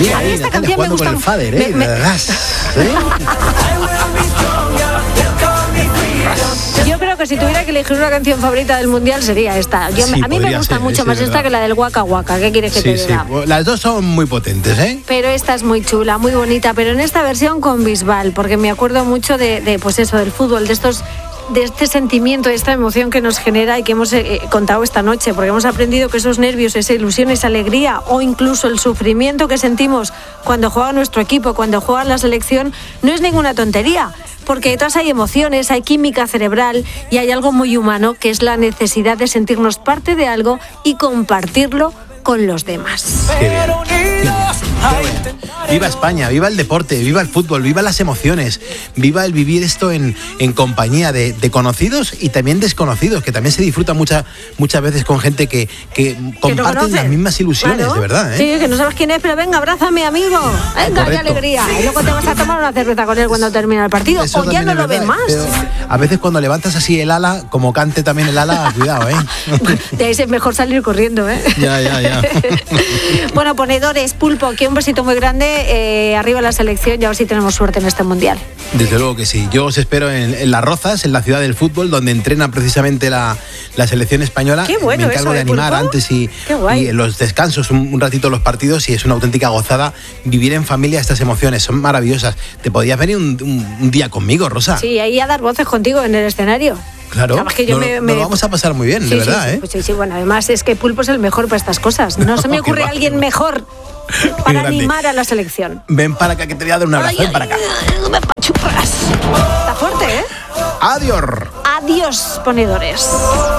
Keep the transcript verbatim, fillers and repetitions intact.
Mira, a mí esta canción me gusta. Con el fader, ¿eh? Me, me... Yo creo que si tuviera que elegir una canción favorita del Mundial sería esta. Yo, sí, a mí me gusta ser, mucho sí, más esta que la del Waka Waka. ¿Qué quieres que sí, te diga? Sí. Las dos son muy potentes, ¿eh? Pero esta es muy chula, muy bonita. Pero en esta versión con Bisbal, porque me acuerdo mucho de, de pues eso, del fútbol, de estos... de este sentimiento, de esta emoción que nos genera y que hemos eh, contado esta noche, porque hemos aprendido que esos nervios, esa ilusión, esa alegría o incluso el sufrimiento que sentimos cuando juega nuestro equipo, cuando juega la selección, no es ninguna tontería, porque detrás hay emociones, hay química cerebral y hay algo muy humano, que es la necesidad de sentirnos parte de algo y compartirlo con los demás. Qué bien. Qué bien. Viva España, viva el deporte, viva el fútbol, viva las emociones, viva el vivir esto en, en compañía de, de conocidos y también desconocidos, que también se disfruta mucha, muchas veces con gente que, que comparten no las mismas ilusiones, claro. De verdad, ¿eh? Sí, que no sabes quién es, pero venga, abrázame, amigo. Venga, qué alegría. Y luego te vas a tomar una cerveza con él cuando termine el partido. Eso o ya no lo ves más. A veces cuando levantas así el ala, como cante también el ala, cuidado, ¿eh? De ahí es mejor salir corriendo, ¿eh? Ya, ya, ya. Bueno, ponedores, Pulpo, que un besito muy grande, eh, arriba la selección y a ver si tenemos suerte en este Mundial. Desde luego que sí. Yo os espero en, en Las Rozas, en la ciudad del fútbol, donde entrena precisamente la, la selección española. Qué bueno. Me encargo eso, de animar Pulpo. antes y, y en los descansos un, un ratito los partidos, y es una auténtica gozada vivir en familia estas emociones, son maravillosas. ¿Te podías venir un, un, un día conmigo, Rosa? Sí, ahí a dar voces contigo en el escenario. Claro, que yo no, me, nos me... lo vamos a pasar muy bien, sí, de sí, verdad, sí, ¿eh? Pues sí, sí, bueno, además es que Pulpo es el mejor para estas cosas. No, no se me ocurre alguien mejor para animar a la selección. Ven para acá que te voy a dar un abrazo, ven para acá. Me apachurras. Está fuerte, ¿eh? Adiós. Adiós, ponedores.